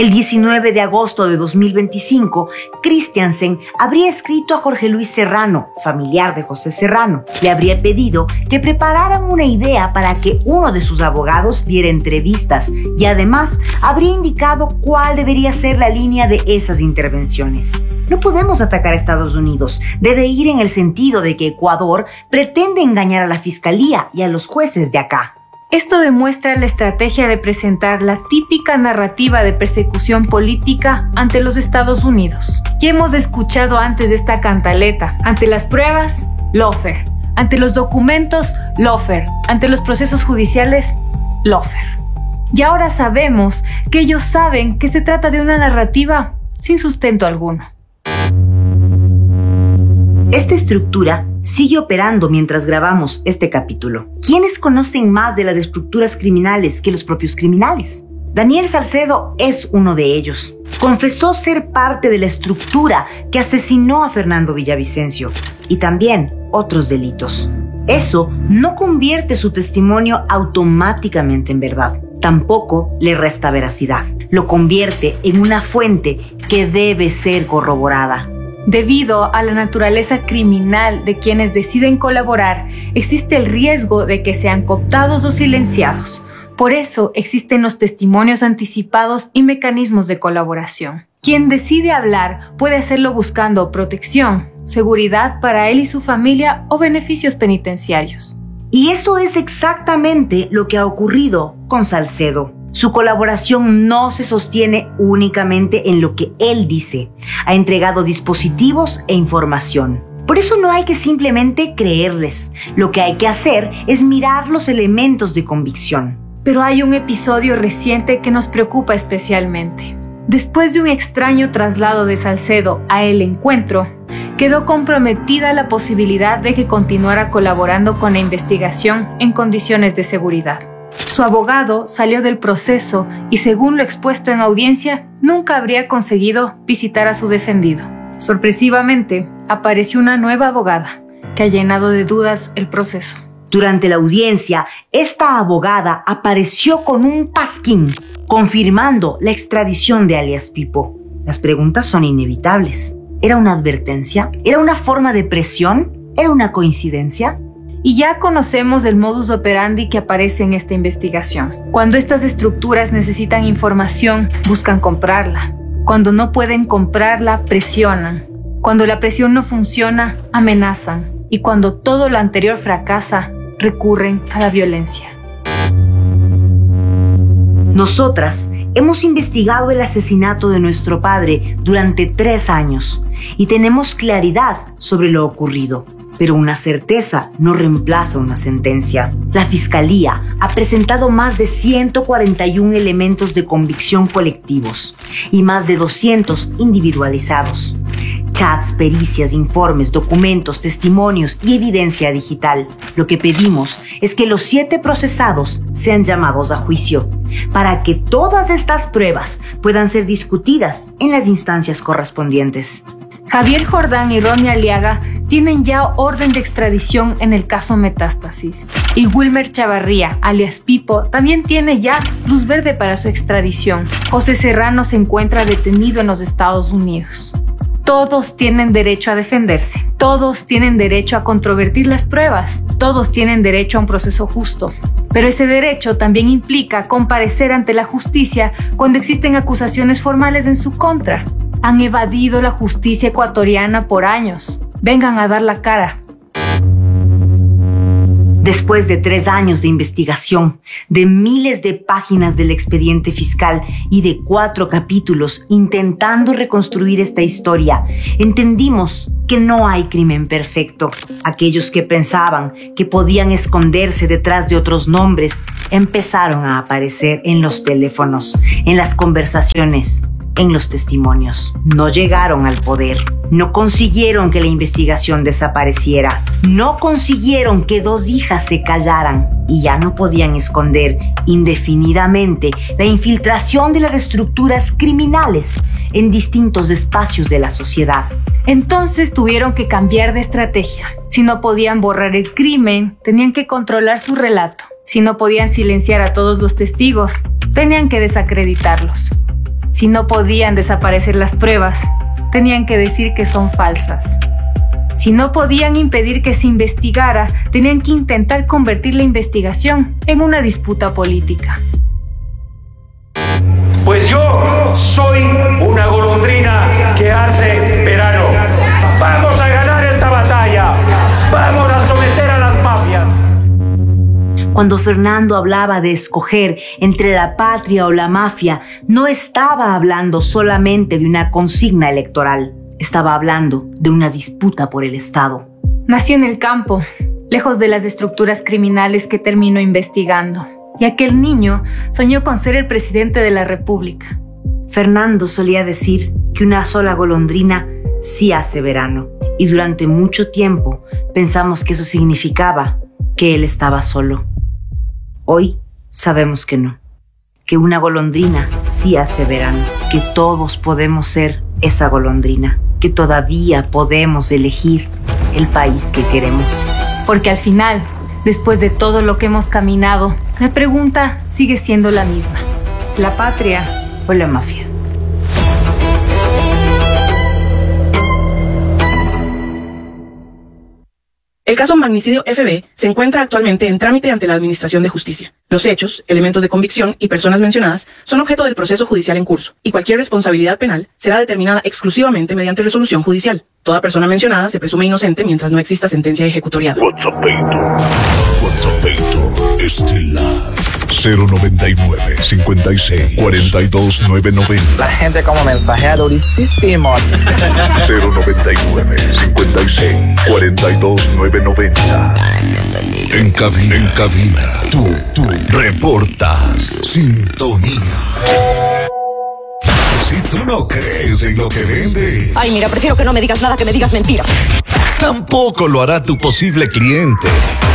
El 19 de agosto de 2025, Christiansen habría escrito a Jorge Luis Serrano, familiar de José Serrano. Le habría pedido que prepararan una idea para que uno de sus abogados diera entrevistas y además habría indicado cuál debería ser la línea de esas intervenciones. No podemos atacar a Estados Unidos. Debe ir en el sentido de que Ecuador pretende engañar a la fiscalía y a los jueces de acá. Esto demuestra la estrategia de presentar la típica narrativa de persecución política ante los Estados Unidos. Ya hemos escuchado antes de esta cantaleta: ante las pruebas, lawfare; ante los documentos, lawfare; ante los procesos judiciales, lawfare. Y ahora sabemos que ellos saben que se trata de una narrativa sin sustento alguno. Esta estructura sigue operando mientras grabamos este capítulo. ¿Quiénes conocen más de las estructuras criminales que los propios criminales? Daniel Salcedo es uno de ellos. Confesó ser parte de la estructura que asesinó a Fernando Villavicencio y también otros delitos. Eso no convierte su testimonio automáticamente en verdad. Tampoco le resta veracidad. Lo convierte en una fuente que debe ser corroborada. Debido a la naturaleza criminal de quienes deciden colaborar, existe el riesgo de que sean cooptados o silenciados. Por eso existen los testimonios anticipados y mecanismos de colaboración. Quien decide hablar puede hacerlo buscando protección, seguridad para él y su familia o beneficios penitenciarios. Y eso es exactamente lo que ha ocurrido con Salcedo. Su colaboración no se sostiene únicamente en lo que él dice. Ha entregado dispositivos e información. Por eso no hay que simplemente creerles. Lo que hay que hacer es mirar los elementos de convicción. Pero hay un episodio reciente que nos preocupa especialmente. Después de un extraño traslado de Salcedo a El Encuentro, quedó comprometida la posibilidad de que continuara colaborando con la investigación en condiciones de seguridad. Su abogado salió del proceso y, según lo expuesto en audiencia, nunca habría conseguido visitar a su defendido. Sorpresivamente, apareció una nueva abogada que ha llenado de dudas el proceso. Durante la audiencia, esta abogada apareció con un pasquín, confirmando la extradición de alias Pipo. Las preguntas son inevitables. ¿Era una advertencia? ¿Era una forma de presión? ¿Era una coincidencia? Y ya conocemos el modus operandi que aparece en esta investigación. Cuando estas estructuras necesitan información, buscan comprarla. Cuando no pueden comprarla, presionan. Cuando la presión no funciona, amenazan. Y cuando todo lo anterior fracasa, recurren a la violencia. Nosotras hemos investigado el asesinato de nuestro padre durante 3 años y tenemos claridad sobre lo ocurrido. Pero una certeza no reemplaza una sentencia. La Fiscalía ha presentado más de 141 elementos de convicción colectivos y más de 200 individualizados. Chats, pericias, informes, documentos, testimonios y evidencia digital. Lo que pedimos es que los 7 procesados sean llamados a juicio para que todas estas pruebas puedan ser discutidas en las instancias correspondientes. Javier Jordán y Ronnie Aliaga tienen ya orden de extradición en el caso Metástasis. Y Wilmer Chavarría, alias Pipo, también tiene ya luz verde para su extradición. José Serrano se encuentra detenido en los Estados Unidos. Todos tienen derecho a defenderse. Todos tienen derecho a controvertir las pruebas. Todos tienen derecho a un proceso justo. Pero ese derecho también implica comparecer ante la justicia cuando existen acusaciones formales en su contra. Han evadido la justicia ecuatoriana por años. Vengan a dar la cara. Después de 3 años de investigación, de miles de páginas del expediente fiscal y de 4 capítulos intentando reconstruir esta historia, entendimos que no hay crimen perfecto. Aquellos que pensaban que podían esconderse detrás de otros nombres empezaron a aparecer en los teléfonos, en las conversaciones, en los testimonios. No llegaron al poder. No consiguieron que la investigación desapareciera. No consiguieron que 2 hijas se callaran y ya no podían esconder indefinidamente la infiltración de las estructuras criminales en distintos espacios de la sociedad. Entonces tuvieron que cambiar de estrategia. Si no podían borrar el crimen, tenían que controlar su relato. Si no podían silenciar a todos los testigos, tenían que desacreditarlos. Si no podían desaparecer las pruebas, tenían que decir que son falsas. Si no podían impedir que se investigara, tenían que intentar convertir la investigación en una disputa política. Pues yo soy una golondrina que hace verano. ¡Vamos a ganar esta batalla! ¡Vamos a someter a las mafias! Cuando Fernando hablaba de escoger entre la patria o la mafia, no estaba hablando solamente de una consigna electoral. Estaba hablando de una disputa por el Estado. Nació en el campo, lejos de las estructuras criminales que terminó investigando. Y aquel niño soñó con ser el presidente de la República. Fernando solía decir que una sola golondrina sí hace verano. Y durante mucho tiempo pensamos que eso significaba que él estaba solo. Hoy sabemos que no. Que una golondrina sí hace verano. Que todos podemos ser esa golondrina. Que todavía podemos elegir el país que queremos. Porque al final, después de todo lo que hemos caminado, la pregunta sigue siendo la misma. ¿La patria o la mafia? El caso Magnicidio FB se encuentra actualmente en trámite ante la Administración de Justicia. Los hechos, elementos de convicción y personas mencionadas son objeto del proceso judicial en curso, y cualquier responsabilidad penal será determinada exclusivamente mediante resolución judicial. Toda persona mencionada se presume inocente mientras no exista sentencia ejecutoriada. WhatsApp Estelar 099 56 42 990. La gente como mensajea durísimo. 099 56 42 990. En cabina, tú reportas sintonía. Si tú no crees en lo que vendes, ay, mira, prefiero que no me digas nada, que me digas mentiras. tampoco lo hará tu posible cliente.